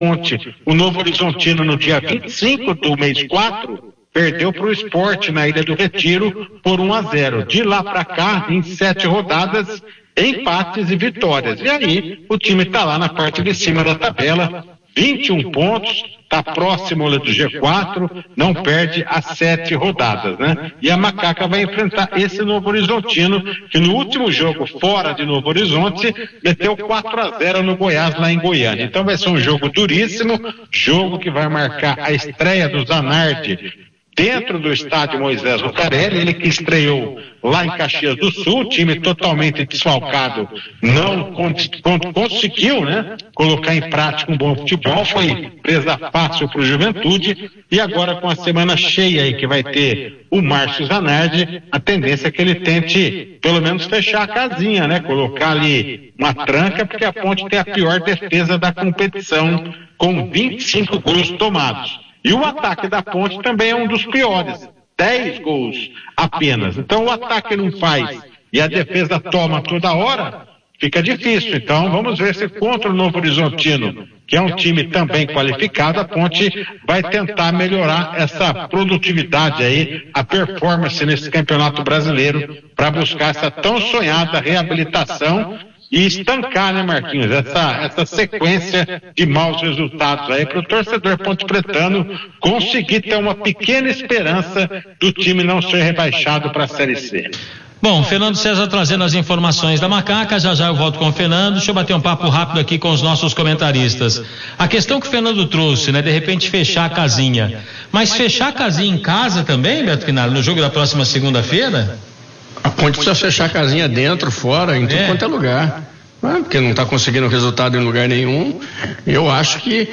Ponte. O Novo Horizontino, no dia 25 do mês 4, perdeu para o Sport na Ilha do Retiro por 1-0. De lá para cá, em 7 rodadas, empates e vitórias. E aí, o time está lá na parte de cima da tabela, 21 pontos, está próximo do G4, não perde as 7 rodadas, né? E a Macaca vai enfrentar esse Novo Horizontino, que no último jogo fora de Novo Horizonte, meteu 4-0 no Goiás, lá em Goiânia. Então vai ser um jogo duríssimo, jogo que vai marcar a estreia do Zanardi dentro do estádio Moisés Lucarelli, ele que estreou lá em Caxias do Sul, time totalmente desfalcado, não conseguiu, né, colocar em prática um bom futebol, foi presa fácil para o Juventude, e agora com a semana cheia aí que vai ter o Márcio Zanardi, a tendência é que ele tente pelo menos fechar a casinha, né, colocar ali uma tranca, porque a Ponte tem a pior defesa da competição, com 25 gols tomados. E o ataque da Ponte também é um dos piores, 10 gols apenas. Então o ataque não faz e a defesa toma toda hora, fica difícil. Então vamos ver se contra o Novo Horizontino, que é um time também qualificado, a Ponte vai tentar melhorar essa produtividade aí, a performance nesse Campeonato Brasileiro, para buscar essa tão sonhada reabilitação e estancar, né, Marquinhos, essa sequência de maus resultados aí para o torcedor pontepretano conseguir ter uma pequena esperança do time não ser rebaixado para a Série C. Bom, Fernando César trazendo as informações da Macaca, já eu volto com o Fernando. Deixa eu bater um papo rápido aqui com os nossos comentaristas. A questão que o Fernando trouxe, né, de repente fechar a casinha, mas fechar a casinha em casa também, Beto Finale, no jogo da próxima segunda-feira? A Ponte precisa fechar a casinha dentro, fora, em tudo quanto é lugar. Porque não está conseguindo resultado em lugar nenhum. Eu acho que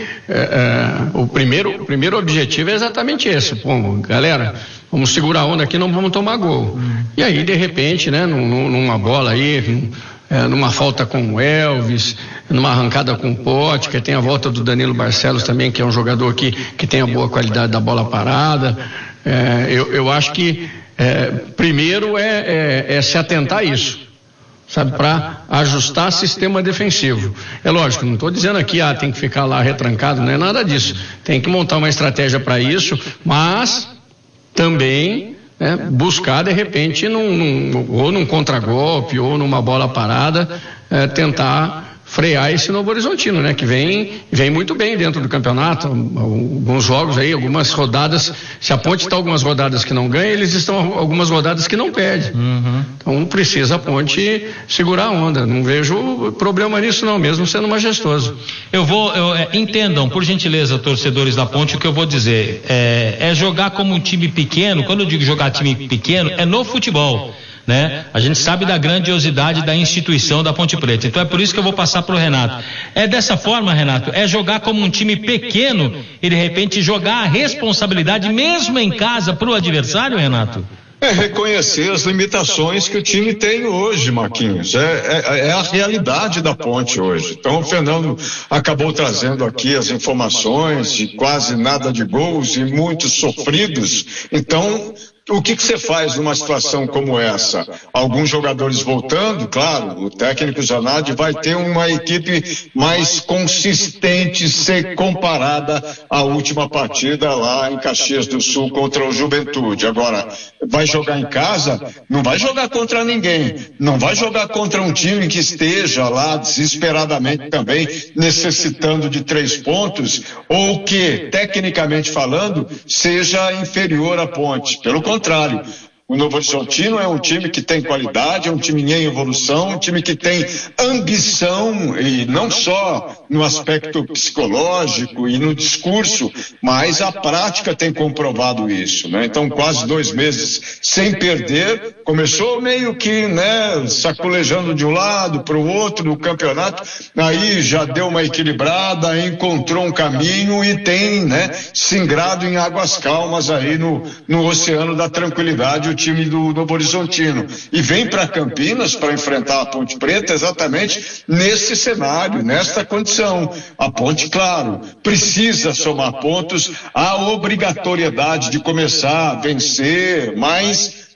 o primeiro objetivo é exatamente esse. Pô, galera, vamos segurar a onda aqui, não vamos tomar gol. E aí, de repente, né, numa bola aí, numa falta com o Elvis, numa arrancada com o Pote, que tem a volta do Danilo Barcelos também, que é um jogador que tem a boa qualidade da bola parada. Eu acho que primeiro é se atentar a isso, sabe, para ajustar sistema defensivo. É lógico, não estou dizendo aqui, tem que ficar lá retrancado, não é nada disso. Tem que montar uma estratégia para isso, mas também buscar, de repente, ou num contragolpe, ou numa bola parada, tentar frear esse Novo Horizontino, né? Que vem muito bem dentro do campeonato, alguns jogos aí, algumas rodadas, se a Ponte está algumas rodadas que não ganha, eles estão algumas rodadas que não perde. Então precisa a Ponte segurar a onda, não vejo problema nisso não, mesmo sendo majestoso. Entendam, por gentileza, torcedores da Ponte, o que eu vou dizer, é jogar como um time pequeno. Quando eu digo jogar time pequeno, é no futebol, né? A gente sabe da grandiosidade da instituição da Ponte Preta, então é por isso que eu vou passar para o Renato. É dessa forma, Renato, é jogar como um time pequeno e de repente jogar a responsabilidade mesmo em casa para o adversário, Renato? É reconhecer as limitações que o time tem hoje, Marquinhos. É a realidade da Ponte hoje. Então o Fernando acabou trazendo aqui as informações de quase nada de gols e muitos sofridos. Então, o que você faz numa situação como essa? Alguns jogadores voltando, claro, o técnico Zanardi vai ter uma equipe mais consistente se comparada à última partida lá em Caxias do Sul contra o Juventude. Agora, vai jogar em casa, não vai jogar contra ninguém, não vai jogar contra um time que esteja lá desesperadamente também necessitando de 3 pontos ou que, tecnicamente falando, seja inferior à Ponte. Pelo contrário, o Novo Horizontino é um time que tem qualidade, é um time em evolução, um time que tem ambição, e não só no aspecto psicológico e no discurso, mas a prática tem comprovado isso, né? Então, quase 2 meses sem perder, começou meio que, né, sacolejando de um lado para o outro no campeonato, aí já deu uma equilibrada, encontrou um caminho e tem, né, singrado em águas calmas aí no oceano da tranquilidade, o time do Novo Horizontino, e vem para Campinas para enfrentar a Ponte Preta exatamente nesse cenário, nesta condição. A Ponte, claro, precisa somar pontos, há obrigatoriedade de começar a vencer, mas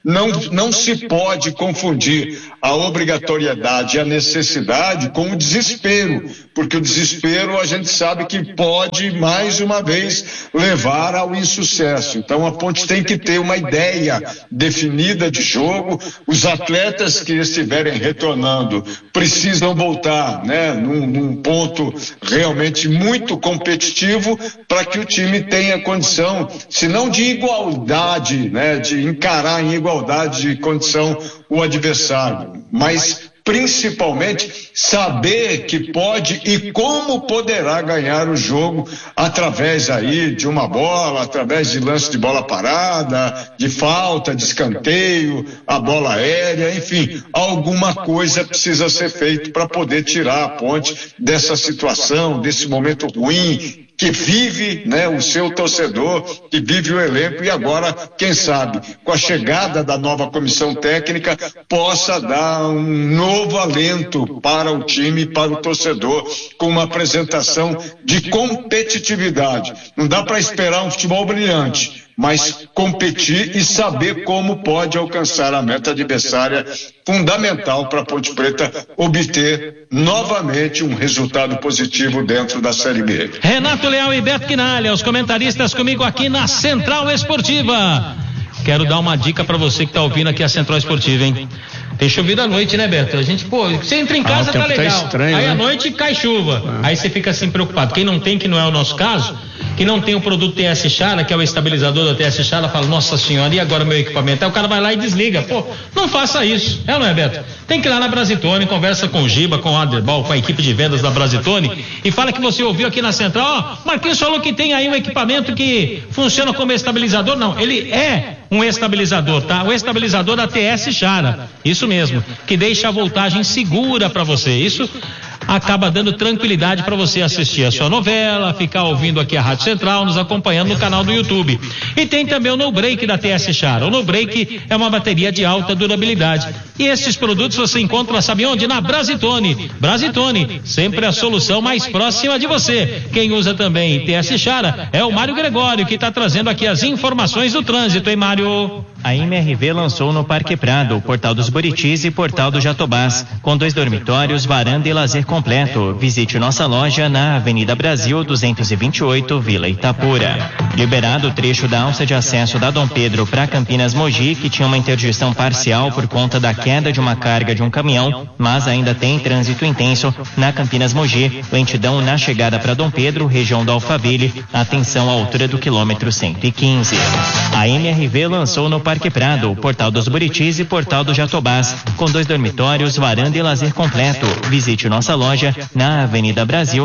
não se pode confundir a obrigatoriedade e a necessidade com o desespero, porque o desespero a gente sabe que pode, mais uma vez, levar ao insucesso. Então a Ponte tem que ter uma ideia definida de jogo, os atletas que estiverem retornando precisam voltar, né, num ponto realmente muito competitivo para que o time tenha condição, se não de igualdade, né, de encarar em igualdade de condição o adversário, mas principalmente saber que pode e como poderá ganhar o jogo através aí de uma bola, através de lance de bola parada, de falta, de escanteio, a bola aérea, enfim, alguma coisa precisa ser feita para poder tirar a Ponte dessa situação, desse momento ruim que vive, né, o seu torcedor, que vive o elenco, e agora, quem sabe, com a chegada da nova comissão técnica, possa dar um novo alento para o time, para o torcedor, com uma apresentação de competitividade. Não dá para esperar um futebol brilhante, mas competir e saber como pode alcançar a meta adversária, fundamental para a Ponte Preta obter novamente um resultado positivo dentro da Série B. Renato Leal e Beto Quinalha, os comentaristas comigo aqui na Central Esportiva. Quero dar uma dica para você que está ouvindo aqui a Central Esportiva, hein? Tem chovido à noite, né, Beto? A gente, você entra em casa, tá legal. Tá estranho, aí, né? À noite cai chuva. Aí você fica assim preocupado. Quem não tem, que não é o nosso caso, que não tem o produto TS Chara, que é o estabilizador da TS Chara, fala, nossa senhora, e agora meu equipamento? Aí o cara vai lá e desliga. Pô, não faça isso. É ou não é, Beto? Tem que ir lá na Brasitone, conversa com o Giba, com o Aderbal, com a equipe de vendas da Brasitone, e fala que você ouviu aqui na Central, Marquinhos falou que tem aí um equipamento que funciona como estabilizador. Não, ele é um estabilizador, tá? O estabilizador da TS Chara, isso mesmo, que deixa a voltagem segura para você. Isso acaba dando tranquilidade para você assistir a sua novela, ficar ouvindo aqui a Rádio Central, nos acompanhando no canal do YouTube. E tem também o No Break da TS Chara. O No Break é uma bateria de alta durabilidade. E esses produtos você encontra, sabe onde? Na Brasitone. Brasitone, sempre a solução mais próxima de você. Quem usa também TS Chara é o Mário Gregório, que está trazendo aqui as informações do trânsito, hein, Mário? A MRV lançou no Parque Prado o Portal dos Buritis e Portal do Jatobás, com 2 dormitórios, varanda e lazer completo. Visite nossa loja na Avenida Brasil 228, Vila Itapura. Liberado o trecho da alça de acesso da Dom Pedro para Campinas Mogi, que tinha uma interdição parcial por conta da queda de uma carga de um caminhão, mas ainda tem trânsito intenso na Campinas Mogi, lentidão na chegada para Dom Pedro, região do Alphaville, atenção à altura do quilômetro 115. A MRV lançou no Parque Prado o Portal dos Buritis e Portal do Jatobás, com 2 dormitórios, varanda e lazer completo. Visite nossa loja na Avenida Brasil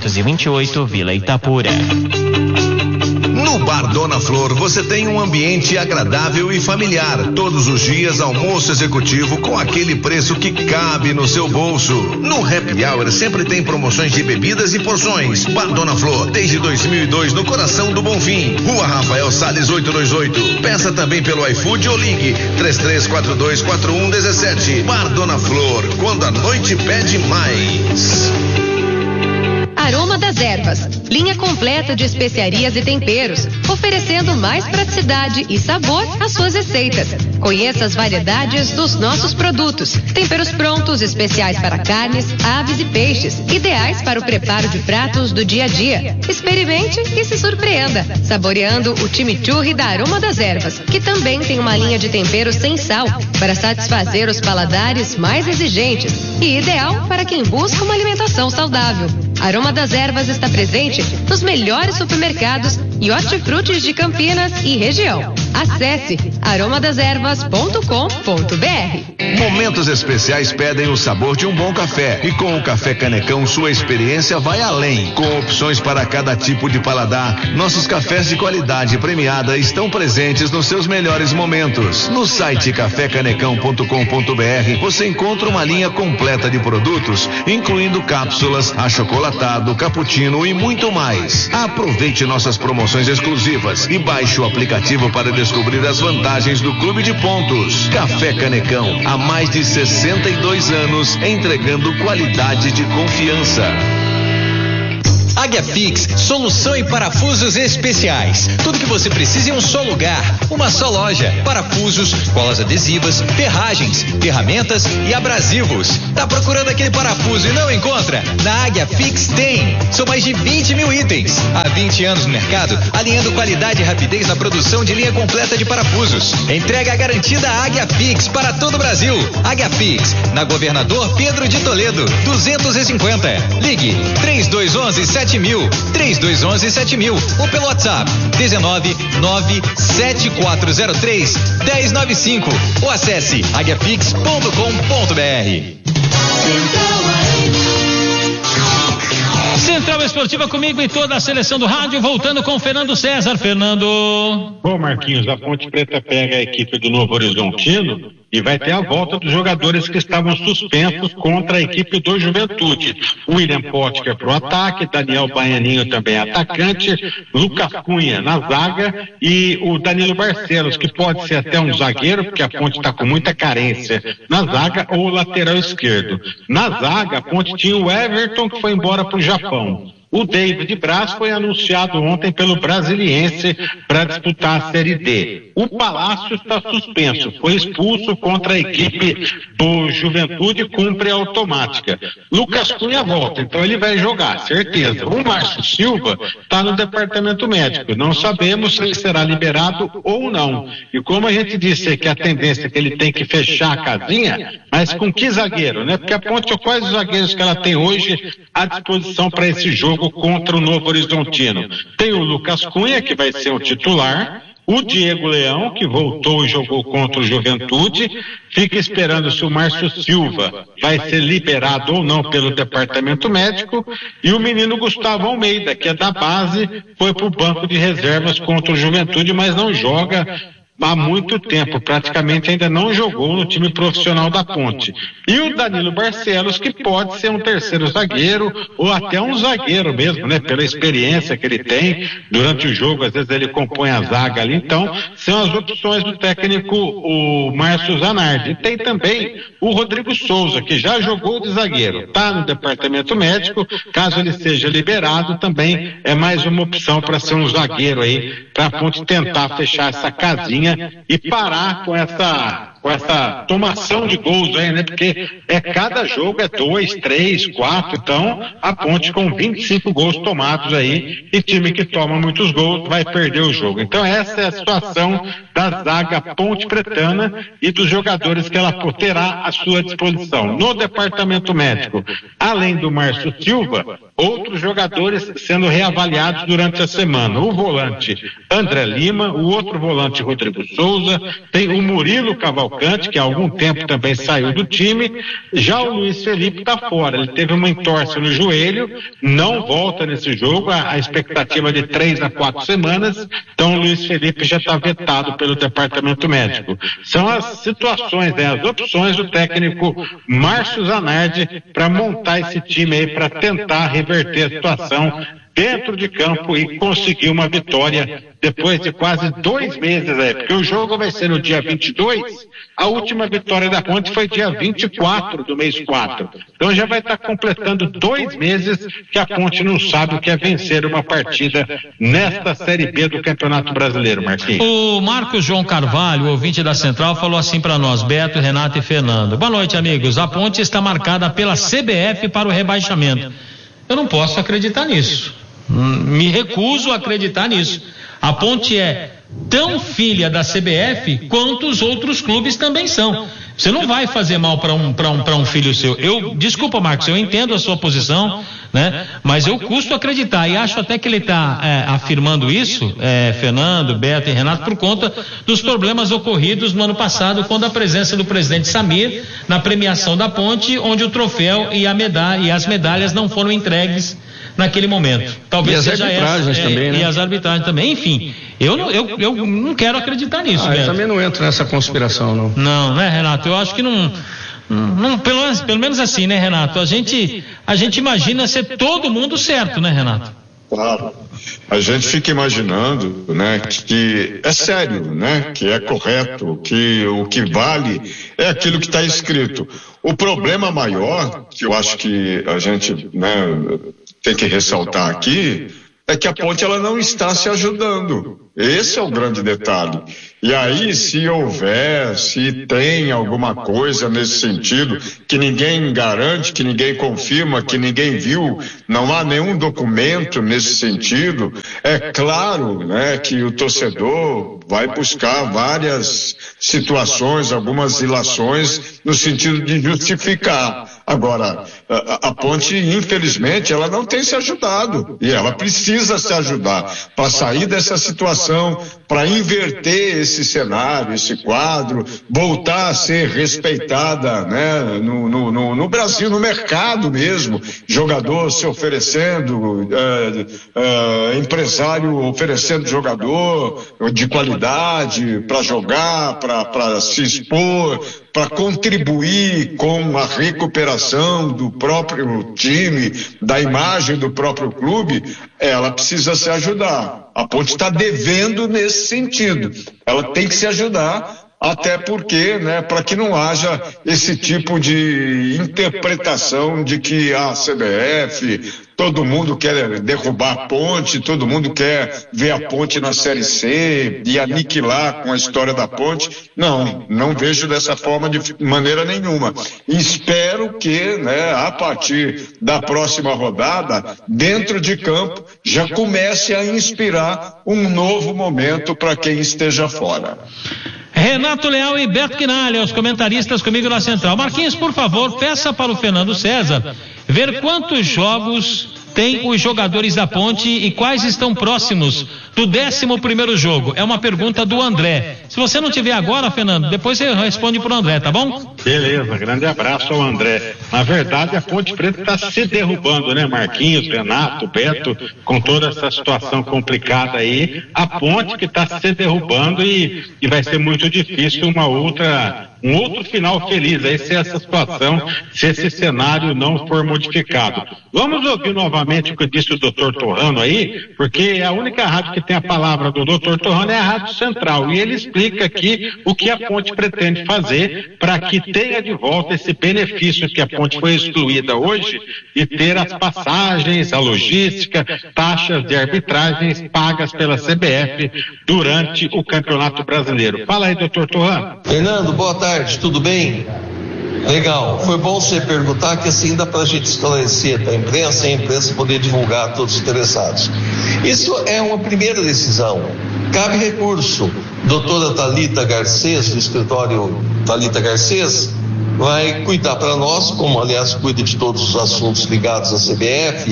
228, Vila Itapura. No Bar Dona Flor você tem um ambiente agradável e familiar. Todos os dias almoço executivo com aquele preço que cabe no seu bolso. No Happy Hour sempre tem promoções de bebidas e porções. Bar Dona Flor, desde 2002 no coração do Bonfim. Rua Rafael Salles 828. Peça também pelo iFood ou ligue 33424117. Bar Dona Flor, quando a noite pede mais. Aroma das Ervas, linha completa de especiarias e temperos, oferecendo mais praticidade e sabor às suas receitas. Conheça as variedades dos nossos produtos. Temperos prontos, especiais para carnes, aves e peixes, ideais para o preparo de pratos do dia a dia. Experimente e se surpreenda, saboreando o chimichurri da Aroma das Ervas, que também tem uma linha de temperos sem sal, para satisfazer os paladares mais exigentes e ideal para quem busca uma alimentação saudável. Aroma das Ervas está presente nos melhores supermercados e hortifrutis de Campinas e região. Acesse aromadeservas.com.br. Momentos especiais pedem o sabor de um bom café, e com o Café Canecão sua experiência vai além. Com opções para cada tipo de paladar, nossos cafés de qualidade premiada estão presentes nos seus melhores momentos. No site cafécanecão.com.br você encontra uma linha completa de produtos, incluindo cápsulas, achocolatado, cappuccino e muito mais. Aproveite nossas promoções exclusivas e baixe o aplicativo para descobrir as vantagens do Clube de Pontos. Café Canecão, há mais de 62 anos, entregando qualidade de confiança. Águia Fix, solução em parafusos especiais. Tudo que você precisa em um só lugar, uma só loja. Parafusos, colas adesivas, ferragens, ferramentas e abrasivos. Tá procurando aquele parafuso e não encontra? Na Águia Fix tem. São mais de 20 mil itens. Há 20 anos no mercado, alinhando qualidade e rapidez na produção de linha completa de parafusos. Entrega garantida Águia Fix para todo o Brasil. Águia Fix, na Governador Pedro de Toledo, 250. Ligue 3211-7000, 3211-7000 ou pelo WhatsApp 1997403-1095 ou acesse aguiafix.com.br. Central Esportiva comigo e toda a seleção do rádio, voltando com Fernando César. Fernando. Bom, Marquinhos, a Ponte Preta pega a equipe do Novo Horizontino e vai ter a volta dos jogadores que estavam suspensos contra a equipe do Juventude. William Potker pro ataque, Daniel Baianinho também atacante, Lucas Cunha na zaga e o Danilo Barcelos, que pode ser até um zagueiro, porque a Ponte está com muita carência na zaga, ou lateral esquerdo. Na zaga, a Ponte tinha o Everton, que foi embora pro Japão. O David Braz foi anunciado ontem pelo Brasiliense para disputar a Série D. O Palácio está suspenso, foi expulso contra a equipe do Juventude, cumpre automática. Lucas Cunha volta, então ele vai jogar, certeza. O Márcio Silva está no departamento médico, não sabemos se ele será liberado ou não. E como a gente disse que a tendência é que ele tem que fechar a casinha, mas com que zagueiro, né? Porque a Ponte, quais os zagueiros que ela tem hoje à disposição para esse jogo contra o Novo Horizontino? Tem o Lucas Cunha, que vai ser o titular, o Diego Leão, que voltou e jogou contra o Juventude, fica esperando se o Márcio Silva vai ser liberado ou não pelo departamento médico, e o menino Gustavo Almeida, que é da base, foi para o banco de reservas contra o Juventude, mas não joga há muito tempo, praticamente ainda não jogou no time profissional da Ponte. E o Danilo Barcelos, que pode ser um terceiro zagueiro ou até um zagueiro mesmo, né? Pela experiência que ele tem durante o jogo, às vezes ele compõe a zaga ali. Então, são as opções do técnico, o Márcio Zanardi. E tem também o Rodrigo Souza, que já jogou de zagueiro, está no departamento médico. Caso ele seja liberado, também é mais uma opção para ser um zagueiro aí, para a Ponte tentar fechar essa casinha e parar com essa tomação de gols aí, né? Porque cada jogo é 2, 3, 4, então a Ponte com 25 gols tomados aí, e time que toma muitos gols vai perder o jogo. Então essa é a situação da zaga Ponte Pretana e dos jogadores que ela terá à sua disposição. No departamento médico, além do Márcio Silva, outros jogadores sendo reavaliados durante a semana. O volante André Lima, o outro volante Rodrigo Souza, tem o Murilo Cavalcante, que há algum tempo também saiu do time. Já o Luiz Felipe está fora, ele teve uma entorse no joelho, não volta nesse jogo, a expectativa de 3 a 4 semanas, então o Luiz Felipe já está vetado pelo departamento médico. São as situações, né, as opções do técnico Márcio Zanardi para montar esse time aí, para tentar reverter a situação dentro de campo e conseguir uma vitória depois de quase 2 meses aí, porque o jogo vai ser no dia 22, a última vitória da Ponte foi dia 24 do mês 4, então já vai estar completando 2 meses que a Ponte não sabe o que é vencer uma partida nesta Série B do Campeonato Brasileiro, Marquinhos. O Marcos João Carvalho, ouvinte da Central, falou assim para nós: Beto, Renato e Fernando, boa noite, amigos, a Ponte está marcada pela CBF para o rebaixamento. Eu não posso acreditar nisso, me recuso a acreditar nisso. A Ponte é tão filha da CBF quanto os outros clubes também são. Você não vai fazer mal para um filho seu. Desculpa, Marcos, eu entendo a sua posição, né? Mas eu custo acreditar, e acho até que ele está afirmando isso, Fernando, Beto e Renato, por conta dos problemas ocorridos no ano passado, quando a presença do presidente Samir na premiação da Ponte, onde o troféu e as medalhas não foram entregues naquele momento. Talvez seja essa, também, né? E as arbitragens também. Enfim, eu não quero acreditar nisso. Eu também não entro nessa conspiração, não. Não, né, Renato? Eu acho que não, pelo menos assim, né, Renato? A gente imagina ser todo mundo certo, né, Renato? Claro. A gente fica imaginando, né, que é sério, né, que é correto, que o que vale é aquilo que está escrito. O problema maior, que eu acho que a gente, né, tem que ressaltar aqui é que a Ponte ela não está se ajudando. Esse é o grande detalhe. E aí, se tem alguma coisa nesse sentido, que ninguém garante, que ninguém confirma, que ninguém viu, não há nenhum documento nesse sentido, é claro, né, que o torcedor vai buscar várias situações, algumas ilações, no sentido de justificar. Agora, a Ponte, infelizmente, ela não tem se ajudado. E ela precisa se ajudar para sair dessa situação, para inverter esse cenário, esse quadro, voltar a ser respeitada, né, no Brasil, no mercado mesmo, jogador se oferecendo, empresário oferecendo jogador de qualidade para jogar, para se expor, para contribuir com a recuperação do próprio time, da imagem do próprio clube. Ela precisa se ajudar. A Ponte está devendo nesse sentido. Ela tem que se ajudar, até porque, né, para que não haja esse tipo de interpretação de que a CBF, todo mundo quer derrubar a Ponte, todo mundo quer ver a Ponte na Série C e aniquilar com a história da Ponte. Não vejo dessa forma de maneira nenhuma. E espero que, né, a partir da próxima rodada, dentro de campo, já comece a inspirar um novo momento para quem esteja fora. Renato Leal e Beto Quinalha, os comentaristas comigo na Central. Marquinhos, por favor, peça para o Fernando César ver quantos jogos tem os jogadores da Ponte e quais estão próximos do 11º jogo. É uma pergunta do André. Se você não tiver agora, Fernando, depois você responde pro André, tá bom? Beleza, grande abraço ao André. Na verdade, a Ponte Preta está se derrubando, né, Marquinhos, Renato, Beto, com toda essa situação complicada aí. A Ponte que está se derrubando e vai ser muito difícil um outro final feliz aí se essa situação, se esse cenário não for modificado. Vamos ouvir novamente o que disse o Dr. Torrano aí, porque a única rádio que tem a palavra do Dr. Torrano é a Rádio Central, e ele explica aqui o que a Ponte pretende fazer para que tenha de volta esse benefício que a Ponte foi excluída hoje e ter as passagens, a logística, taxas de arbitragens pagas pela CBF durante o Campeonato Brasileiro. Fala aí, Dr. Torrano. Fernando, boa tarde, tudo bem? Legal, foi bom você perguntar, que assim dá pra gente esclarecer para a imprensa e a imprensa poder divulgar a todos os interessados. Isso é uma primeira decisão, cabe recurso. Doutora Thalita Garcês, do escritório Thalita Garcês, vai cuidar para nós, como aliás cuida de todos os assuntos ligados à CBF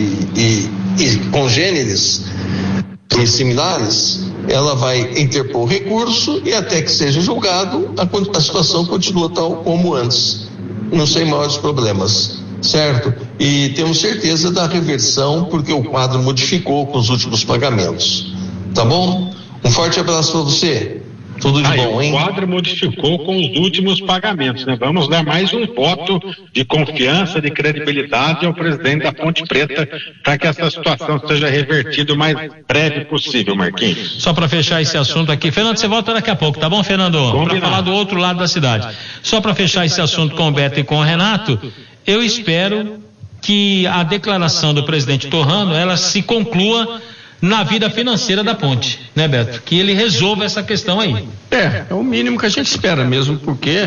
e congêneres e similares. Ela vai interpor recurso e até que seja julgado, a situação continua tal como antes, não sem maiores problemas, certo? E temos certeza da reversão, porque o quadro modificou com os últimos pagamentos, tá bom? Um forte abraço para você. Tudo de bom, hein? O quadro modificou com os últimos pagamentos, né? Vamos dar mais um voto de confiança, de credibilidade ao presidente da Ponte Preta para que essa situação seja revertida o mais breve possível, Marquinhos. Só para fechar esse assunto aqui, Fernando, você volta daqui a pouco, tá bom, Fernando? Para falar do outro lado da cidade. Só para fechar esse assunto com o Beto e com o Renato, eu espero que a declaração do presidente Torrano, ela se conclua na vida financeira da Ponte, né, Beto? Que ele resolva essa questão aí. É o mínimo que a gente espera mesmo, porque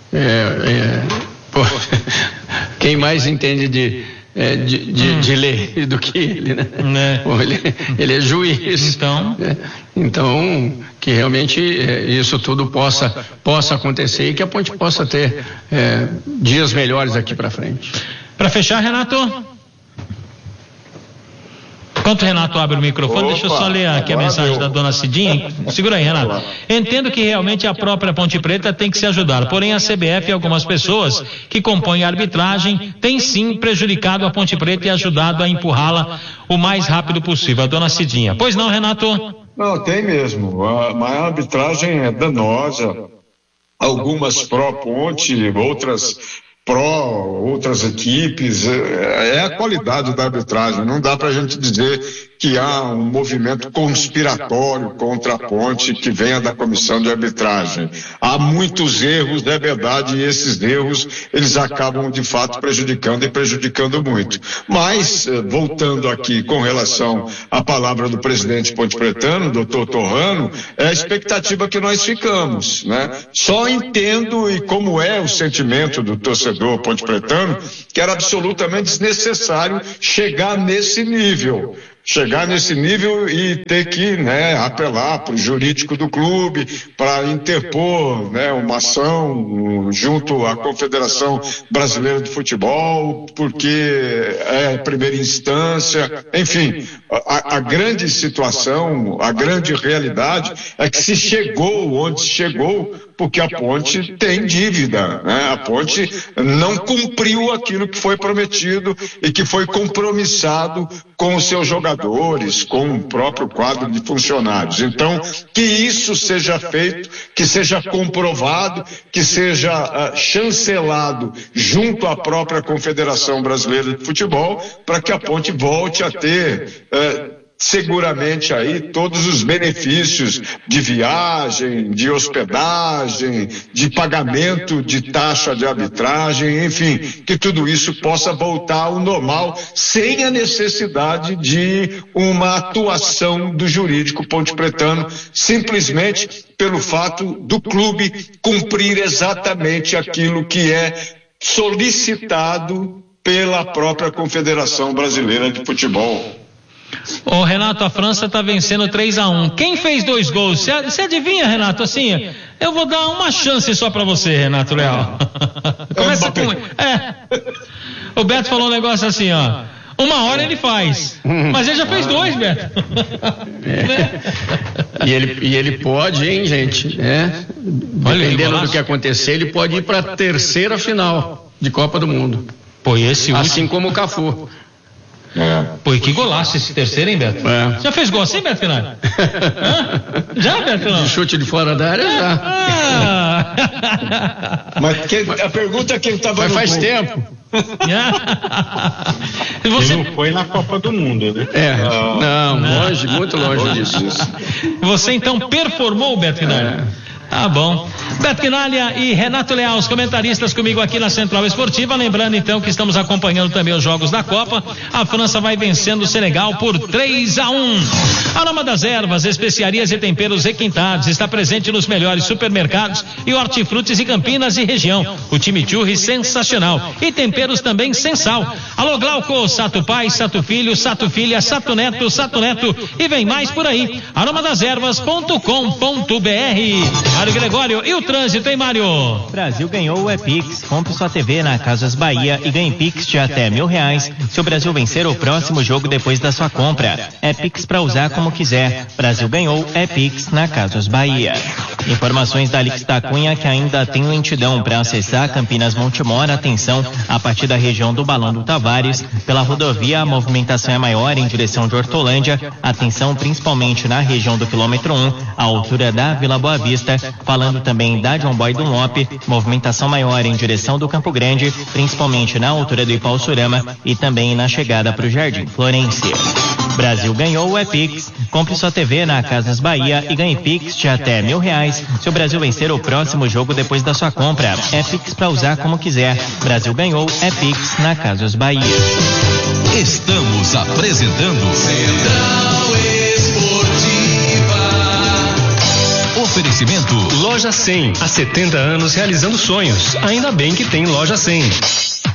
quem mais entende de lei do que ele, né? Ele é juiz. Então, que realmente isso tudo possa acontecer e que a Ponte possa ter dias melhores aqui para frente. Para fechar, Renato? Enquanto o Renato abre o microfone, deixa eu só ler aqui a mensagem da dona Cidinha. Segura aí, Renato. Entendo que realmente a própria Ponte Preta tem que se ajudar, porém a CBF e algumas pessoas que compõem a arbitragem têm sim prejudicado a Ponte Preta e ajudado a empurrá-la o mais rápido possível. A dona Cidinha. Pois não, Renato? Não, tem mesmo. A arbitragem é danosa. Algumas pró-Ponte, outras equipes, é a qualidade da arbitragem. Não dá pra gente dizer que há um movimento conspiratório contra a Ponte que venha da comissão de arbitragem. Há muitos erros, é verdade, e esses erros, eles acabam de fato prejudicando e prejudicando muito. Mas, voltando aqui com relação à palavra do presidente pontepretano, doutor Torrano, é a expectativa que nós ficamos, né? Só entendo e como é o sentimento do torcedor pontepretano, que era absolutamente desnecessário chegar nesse nível e ter que, né, apelar para o jurídico do clube, para interpor, né, uma ação junto à Confederação Brasileira de Futebol, porque é primeira instância, enfim, a grande situação, a grande realidade é que se chegou onde chegou, porque a Ponte tem dívida, né? A Ponte não cumpriu aquilo que foi prometido e que foi compromissado com os seus jogadores, com o próprio quadro de funcionários. Então, que isso seja feito, que seja comprovado, que seja chancelado junto à própria Confederação Brasileira de Futebol, para que a Ponte volte a ter seguramente aí todos os benefícios de viagem, de hospedagem, de pagamento de taxa de arbitragem, enfim, que tudo isso possa voltar ao normal sem a necessidade de uma atuação do jurídico pontepretano, simplesmente pelo fato do clube cumprir exatamente aquilo que é solicitado pela própria Confederação Brasileira de Futebol. Ô Renato, a França tá vencendo 3-1. Quem fez 2 gols? Você adivinha, Renato? Assim, eu vou dar uma chance só pra você, Renato Leal. Começa com... O Beto falou um negócio assim, ó. 1 hora ele faz. Mas ele já fez 2, Beto. E ele pode, hein, gente? Dependendo do que acontecer, ele pode ir pra 3ª final de Copa do Mundo. Pô, esse assim como o Cafu. Pô, que golaço esse terceiro, hein, Beto? Já fez gol assim, Beto Finale? Já, Beto Finale? De chute de fora da área, já. Mas a pergunta é quem estava no faz gol. Tempo. Você não foi na Copa do Mundo, né? Não, longe, muito longe disso. Você então performou, Beto Finale? Tá bom. Beto Quinalha e Renato Leal, os comentaristas comigo aqui na Central Esportiva. Lembrando então que estamos acompanhando também os jogos da Copa. A França vai vencendo o Senegal por 3-1. Aroma das Ervas, especiarias e temperos requintados. Está presente nos melhores supermercados e hortifrutis de Campinas e região. O chimichurri sensacional. E temperos também sem sal. Alô Glauco, Sato Pai, Sato Filho, Sato Filha, Sato Neto, Sato Neto. E vem mais por aí. aromadeservas.com.br. Mário Gregório, e o trânsito, hein, Mário? Brasil ganhou o Epix. Compre sua TV na Casas Bahia e ganhe Pix de até R$1.000 se o Brasil vencer o próximo jogo depois da sua compra. É Pix para usar como quiser. Brasil ganhou, é Pix na Casas Bahia. Informações da Alix da Cunha que ainda tem lentidão para acessar Campinas Montemor. Atenção, a partir da região do Balão do Tavares, pela rodovia a movimentação é maior em direção de Hortolândia. Atenção principalmente na região do quilômetro 1, à altura da Vila Boa Vista. Falando também da John Boy Dunlop, movimentação maior em direção do Campo Grande, principalmente na altura do Ipauçurama e também na chegada para o Jardim Florência. Brasil ganhou o Epix. Compre sua TV na Casas Bahia e ganhe Pix de até R$1.000 se o Brasil vencer o próximo jogo depois da sua compra. É Pix para usar como quiser. Brasil ganhou, é Pix na Casas Bahia. Estamos apresentando Central Esportiva. Oferecimento Loja 100, há 70 anos realizando sonhos. Ainda bem que tem Loja 100.